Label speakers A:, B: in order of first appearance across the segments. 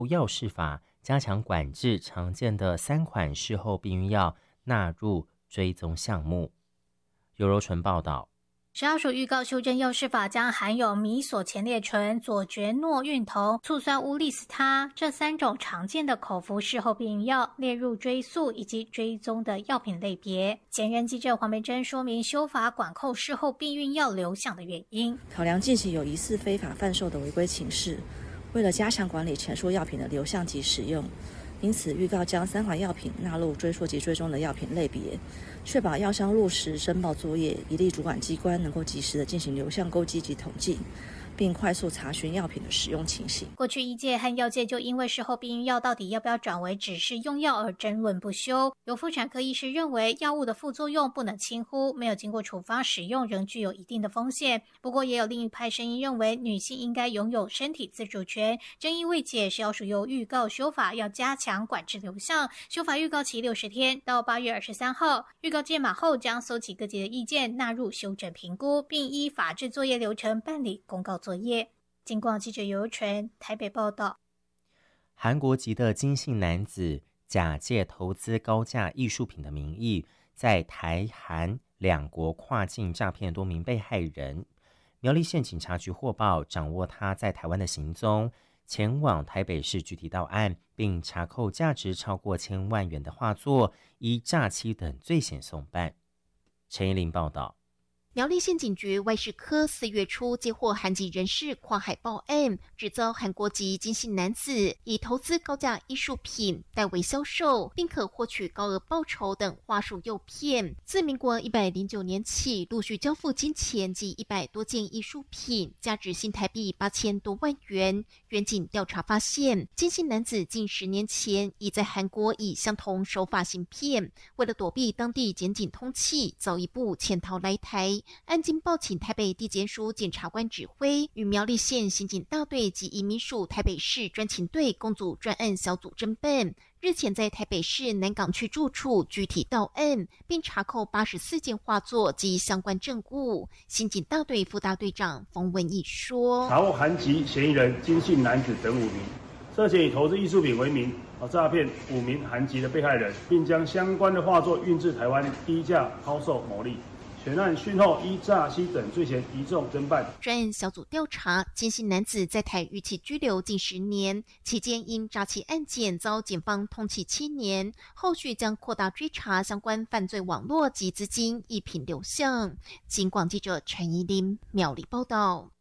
A: 药事法加强管制常见的3款事后避孕药纳入追踪项目。尤柔纯报道。
B: 食药署预告修正药事法，将含有米索前列醇、左爵诺孕酮、醋酸乌利司他这3种常见的口服事后避孕药列入追溯以及追踪的药品类别。前任记者黄梅珍说明修法管控事后避孕药流向的原因。
C: 考量近期有疑似非法贩售的违规情势，为了加强管理前述药品的流向及使用，因此预告将3款药品纳入追溯及追踪的药品类别，确保药商落实申报作业，一例主管机关能够及时的进行流向勾稽及统计，并快速查询药品的使用情形。
B: 过去医界和药界就因为事后避孕药到底要不要转为只是用药而争论不休。有妇产科医师认为，药物的副作用不能轻忽，没有经过处方使用仍具有一定的风险。不过也有另一派声音认为，女性应该拥有身体自主权。争议未解，食药署又预告修法要加强管制流向，修法预告期60天，到8月23号。预告届满后，将搜集各界的意见，纳入修正评估，并依法制作业流程办理公告作业。警广记者尤纯台北报道。
A: 韩国籍的金姓男子假借投资高价艺术品的名义，在台韩2国跨境诈骗多名被害人。苗栗县警察局获报，掌握他在台湾的行踪，前往台北市具体到案，并查扣价值超过1000万元的画作，依诈欺等罪嫌送办。陈怡玲报道。
D: 苗栗县警局外事科4月初接获韩籍人士跨海报案，指遭韩国籍金姓男子以投资高价艺术品代为销售，并可获取高额报酬等话术诱骗。自民国109年起，陆续交付金钱及100多件艺术品，价值新台币8000多万元。远警调查发现，金姓男子近10年前已在韩国以相同手法行骗，为了躲避当地检警通缉，早一步潜逃来台。案经报请台北地检署检察官指挥，与苗栗县刑警大队及移民署台北市专勤队共组专案小组侦办。日前在台北市南港区住处具体到案，并查扣84件画作及相关证物。刑警大队副大队长冯文义说：
E: 查获韩籍嫌疑人金姓男子等5名，涉嫌以投资艺术品为名诈骗5名韩籍的被害人，并将相关的画作运至台湾低价抛售牟利。全案讯后依诈欺等罪嫌移送侦办。
D: 专案小组调查，金姓男子在台逾期拘留近10年，期间因诈欺案件遭检方通缉7年，后续将扩大追查相关犯罪网络及资金一品流向。警广记者陈怡琳苗栗报道。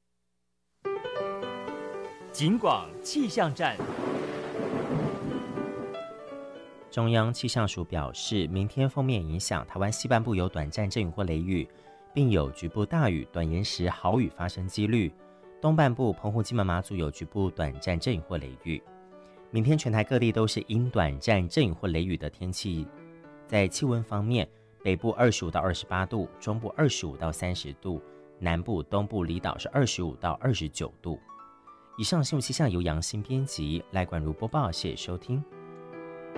F: 警广气象站。
A: 中央气象署表示，明天锋面影响台湾西半部有短暂阵雨或雷雨，并有局部大雨、短延时豪雨发生几率。东半部澎湖、金门、马祖有局部短暂阵雨或雷雨。明天全台各地都是因短暂阵雨或雷雨的天气。在气温方面，北部25到28度，中部25到30度，南部、东部离岛是25到29度。以上新闻气象由杨新编辑，赖冠如播报，谢谢收听。